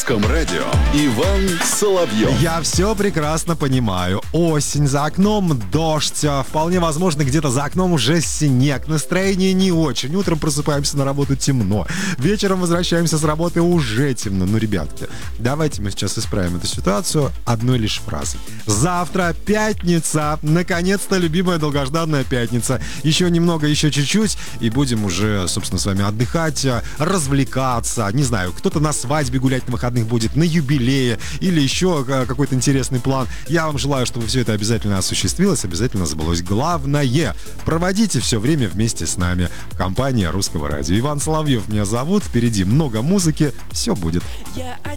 Русском радио Иван Соловьев. Я все прекрасно понимаю. Осень, за окном дождь, вполне возможно, где-то за окном уже снег. Настроение не очень. Утром просыпаемся на работу темно. Вечером возвращаемся с работы уже темно. Ну, ребятки, давайте мы сейчас исправим эту ситуацию одной лишь фразой. Завтра пятница. Наконец-то любимая долгожданная пятница. Еще немного, еще чуть-чуть, и будем уже, собственно, с вами отдыхать, развлекаться. Не знаю, кто-то на свадьбе гулять на выходных будет, на юбилее или еще какой-то интересный план. Я вам желаю, чтобы все это обязательно осуществилось, обязательно сбылось. Главное, проводите все время вместе с нами в компании Русского радио. Иван Соловьев меня зовут, впереди много музыки, все будет.